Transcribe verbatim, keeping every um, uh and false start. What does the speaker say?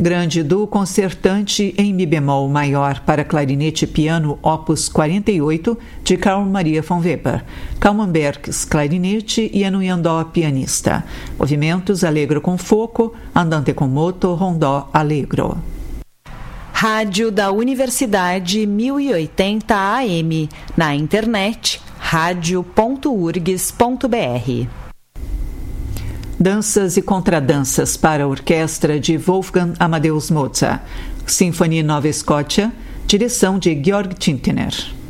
Grande duo concertante em mi bemol maior para clarinete e piano opus quarenta e oito de Carl Maria von Weber, Camembergs clarinete e Anuyandó pianista. Movimentos allegro com foco, andante con moto, rondó allegro. Rádio da Universidade mil e oitenta A M, na internet rádio ponto urgs ponto br. Danças e contradanças para a orquestra de Wolfgang Amadeus Mozart. Sinfonia Nova Escócia, direção de Georg Tintner.